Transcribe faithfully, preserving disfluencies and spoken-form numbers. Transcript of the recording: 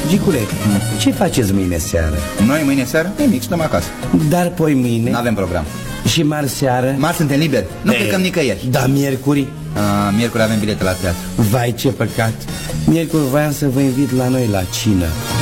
Gicule, mm. ce faceți mâine seară? Noi mâine seară? Nimic, stăm acasă. Dar poi mâine? N-avem program. Și marți seară? Marți suntem liberi, nu plecăm nicăieri. Da, miercuri? A, miercuri avem bilete la teatru. Vai, ce păcat. Miercuri voiam să vă invit la noi la cină.